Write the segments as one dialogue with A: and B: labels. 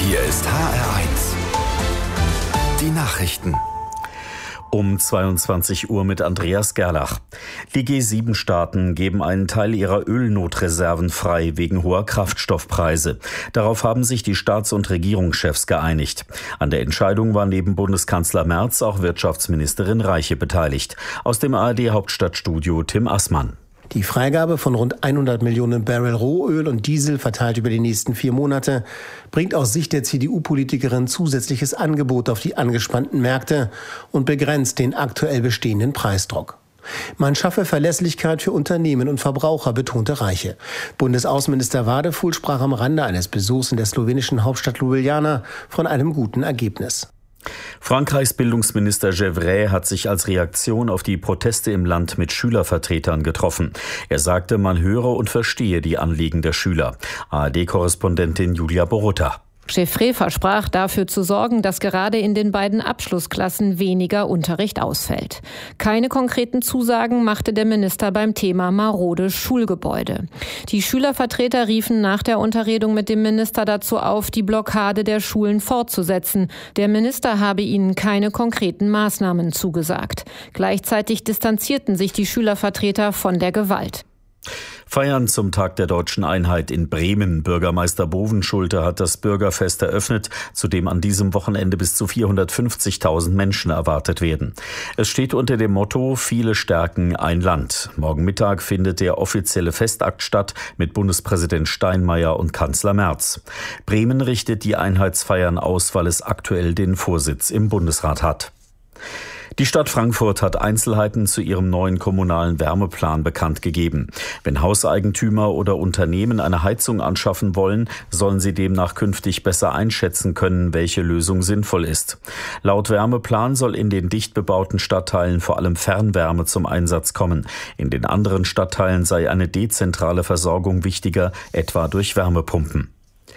A: Hier ist HR1. Die Nachrichten.
B: Um 22 Uhr mit Andreas Gerlach. Die G7-Staaten geben einen Teil ihrer Ölnotreserven frei wegen hoher Kraftstoffpreise. Darauf haben sich die Staats- und Regierungschefs geeinigt. An der Entscheidung war neben Bundeskanzler Merz auch Wirtschaftsministerin Reiche beteiligt. Aus dem ARD-Hauptstadtstudio Tim Assmann.
C: Die Freigabe von rund 100 Millionen Barrel Rohöl und Diesel verteilt über die nächsten 4 Monate bringt aus Sicht der CDU-Politikerin zusätzliches Angebot auf die angespannten Märkte und begrenzt den aktuell bestehenden Preisdruck. Man schaffe Verlässlichkeit für Unternehmen und Verbraucher, betonte Reiche. Bundesaußenminister Wadefuhl sprach am Rande eines Besuchs in der slowenischen Hauptstadt Ljubljana von einem guten Ergebnis.
B: Frankreichs Bildungsminister Gevrey hat sich als Reaktion auf die Proteste im Land mit Schülervertretern getroffen. Er sagte, man höre und verstehe die Anliegen der Schüler. ARD-Korrespondentin Julia Borutta.
D: Gevrey versprach, dafür zu sorgen, dass gerade in den beiden Abschlussklassen weniger Unterricht ausfällt. Keine konkreten Zusagen machte der Minister beim Thema marode Schulgebäude. Die Schülervertreter riefen nach der Unterredung mit dem Minister dazu auf, die Blockade der Schulen fortzusetzen. Der Minister habe ihnen keine konkreten Maßnahmen zugesagt. Gleichzeitig distanzierten sich die Schülervertreter von der Gewalt.
B: Feiern zum Tag der Deutschen Einheit in Bremen. Bürgermeister Bovenschulte hat das Bürgerfest eröffnet, zu dem an diesem Wochenende bis zu 450.000 Menschen erwartet werden. Es steht unter dem Motto Viele stärken ein Land. Morgen Mittag findet der offizielle Festakt statt mit Bundespräsident Steinmeier und Kanzler Merz. Bremen richtet die Einheitsfeiern aus, weil es aktuell den Vorsitz im Bundesrat hat. Die Stadt Frankfurt hat Einzelheiten zu ihrem neuen kommunalen Wärmeplan bekannt gegeben. Wenn Hauseigentümer oder Unternehmen eine Heizung anschaffen wollen, sollen sie demnach künftig besser einschätzen können, welche Lösung sinnvoll ist. Laut Wärmeplan soll in den dicht bebauten Stadtteilen vor allem Fernwärme zum Einsatz kommen. In den anderen Stadtteilen sei eine dezentrale Versorgung wichtiger, etwa durch Wärmepumpen.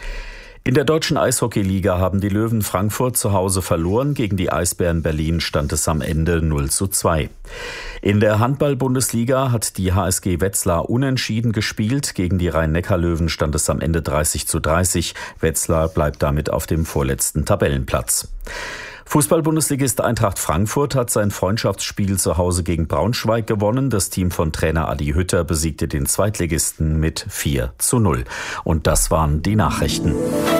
B: In der deutschen Eishockeyliga haben die Löwen Frankfurt zu Hause verloren. Gegen die Eisbären Berlin stand es am Ende 0:2. In der Handball-Bundesliga hat die HSG Wetzlar unentschieden gespielt. Gegen die Rhein-Neckar-Löwen stand es am Ende 30:30. Wetzlar bleibt damit auf dem vorletzten Tabellenplatz. Fußball-Bundesligist Eintracht Frankfurt hat sein Freundschaftsspiel zu Hause gegen Braunschweig gewonnen. Das Team von Trainer Adi Hütter besiegte den Zweitligisten mit 4:0. Und das waren die Nachrichten.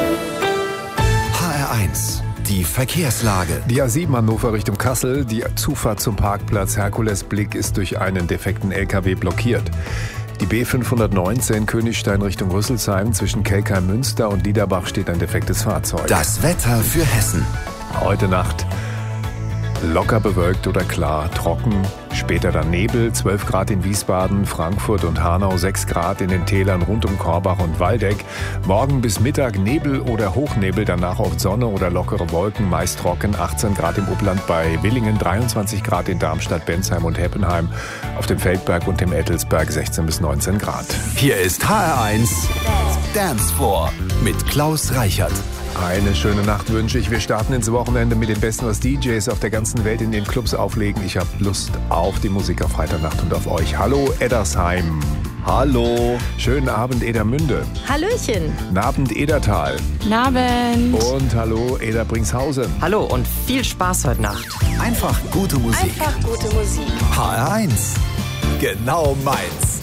A: HR1, die Verkehrslage.
E: Die A7 Hannover Richtung Kassel, die Zufahrt zum Parkplatz Herkulesblick ist durch einen defekten LKW blockiert. Die B519 Königstein Richtung Rüsselsheim zwischen Kelkheim-Münster und Liederbach steht ein defektes Fahrzeug.
A: Das Wetter für Hessen.
E: Heute Nacht locker bewölkt oder klar, trocken, später dann Nebel, 12 Grad in Wiesbaden, Frankfurt und Hanau, 6 Grad in den Tälern rund um Korbach und Waldeck. Morgen bis Mittag Nebel oder Hochnebel, danach oft Sonne oder lockere Wolken, meist trocken, 18 Grad im Upland bei Willingen, 23 Grad in Darmstadt, Bensheim und Heppenheim, auf dem Feldberg und dem Ettelsberg 16 bis 19 Grad.
A: Hier ist HR1 Dance Floor mit Klaus Reichert.
E: Eine schöne Nacht wünsche ich. Wir starten ins Wochenende mit den Besten, was DJs auf der ganzen Welt in den Clubs auflegen. Ich habe Lust auf die Musik auf Freitagnacht und auf euch. Hallo Eddersheim.
A: Hallo.
E: Schönen Abend Edermünde.
D: Hallöchen.
E: Nabend Edertal.
F: Nabend.
E: Und hallo Ederbringshausen.
G: Hallo und viel Spaß heute Nacht.
A: Einfach gute Musik.
F: Einfach gute Musik.
A: HR1. Genau meins.